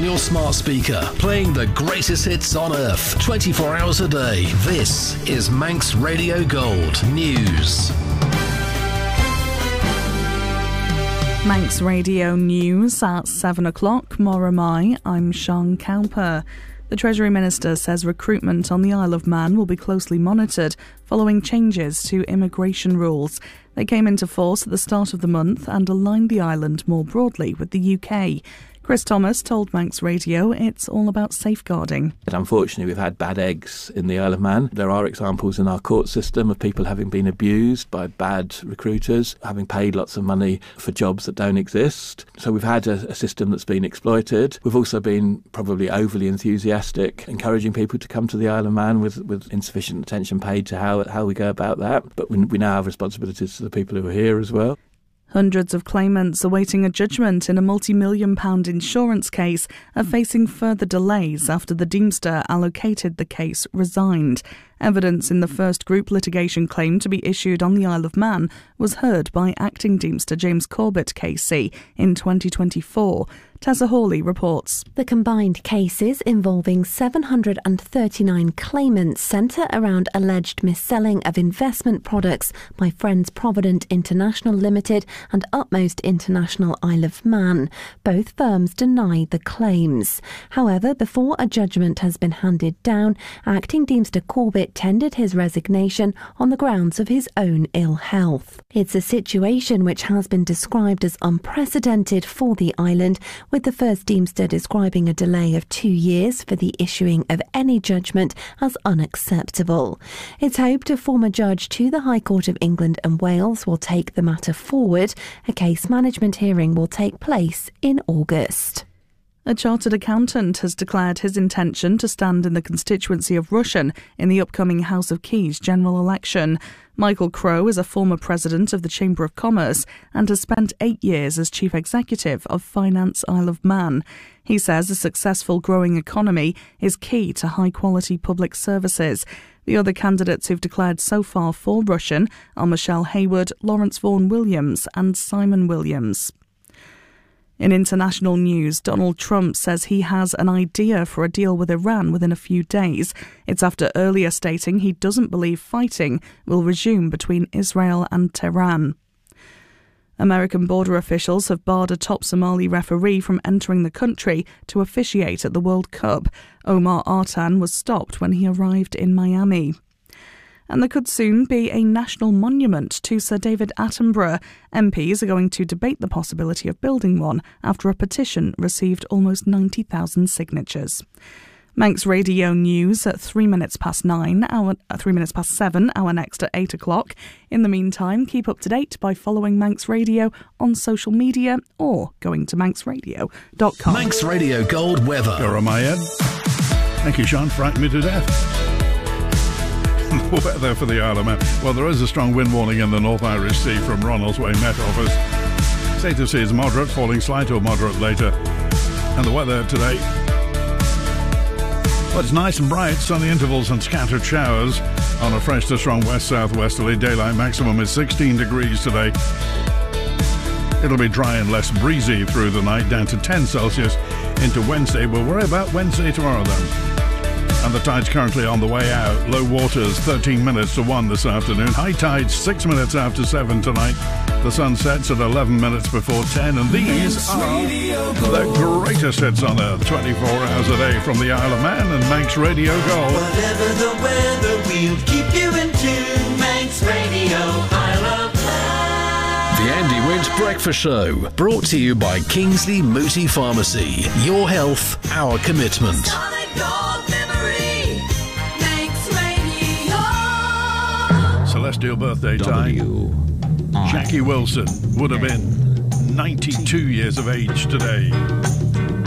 your smart speaker, playing the greatest hits on earth, 24 hours a day. This is Manx Radio Gold News. Manx Radio News at 7 o'clock. Moramai, I'm Sean Cowper. The Treasury Minister says recruitment on the Isle of Man will be closely monitored following changes to immigration rules. They came into force at the start of the month and aligned the island more broadly with the UK. Chris Thomas told Manx Radio it's all about safeguarding. Unfortunately, we've had bad eggs in the Isle of Man. There are examples in our court system of people having been abused by bad recruiters, having paid lots of money for jobs that don't exist. So we've had a system that's been exploited. We've also been probably overly enthusiastic, encouraging people to come to the Isle of Man with insufficient attention paid to how we go about that. But we now have responsibilities to the people who are here as well. Hundreds of claimants awaiting a judgment in a multi-million-pound insurance case are facing further delays after the Deemster allocated the case resigned. Evidence in the first group litigation claim to be issued on the Isle of Man was heard by acting Deemster James Corbett KC in 2024. Tessa Hawley reports. The combined cases involving 739 claimants centre around alleged mis-selling of investment products by Friends Provident International Limited and Utmost International Isle of Man. Both firms deny the claims. However, before a judgment has been handed down, acting Deemster Corbett tendered his resignation on the grounds of his own ill health. It's a situation which has been described as unprecedented for the island, with the first Deemster describing a delay of 2 years for the issuing of any judgment as unacceptable. It's hoped a former judge to the High Court of England and Wales will take the matter forward. A case management hearing will take place in August. A chartered accountant has declared his intention to stand in the constituency of Rushen in the upcoming House of Keys general election. Michael Crowe is a former president of the Chamber of Commerce and has spent 8 years as chief executive of Finance Isle of Man. He says a successful growing economy is key to high-quality public services. The other candidates who've declared so far for Rushen are Michelle Hayward, Lawrence Vaughan Williams and Simon Williams. In international news, Donald Trump says he has an idea for a deal with Iran within a few days. It's after earlier stating he doesn't believe fighting will resume between Israel and Tehran. American border officials have barred a top Somali referee from entering the country to officiate at the World Cup. Omar Artan was stopped when he arrived in Miami. And there could soon be a national monument to Sir David Attenborough. MPs are going to debate the possibility of building one after a petition received almost 90,000 signatures. Manx Radio News at 3 minutes past 7, our next at 8 o'clock. In the meantime, keep up to date by following Manx Radio on social media or going to manxradio.com. Manx Radio Gold weather. You're on my head. Thank you, Sean. Frightened me to death. Weather for the Isle of Man. Well, there is a strong wind warning in the North Irish Sea from Ronaldsway Met Office. State of sea is moderate, falling slight or moderate later. And the weather today. Well, it's nice and bright, sunny intervals and scattered showers on a fresh to strong west-southwesterly. Daylight maximum is 16 degrees today. It'll be dry and less breezy through the night, down to 10 Celsius into Wednesday. We'll worry about Wednesday tomorrow then. And the tide's currently on the way out. Low waters 13 minutes to 1 this afternoon. High tides 6 minutes after 7 tonight. The sun sets at 11 minutes before 10. And these are the greatest hits on earth, 24 hours a day from the Isle of Man and Manx Radio Gold. Whatever the weather, we'll keep you in tune. Manx Radio, Isle of Man. The Andy Winch Breakfast Show, brought to you by Kingsley Mooti Pharmacy. Your health, our commitment. Celestial birthday time. Jackie Wilson would have been 92 years of age today.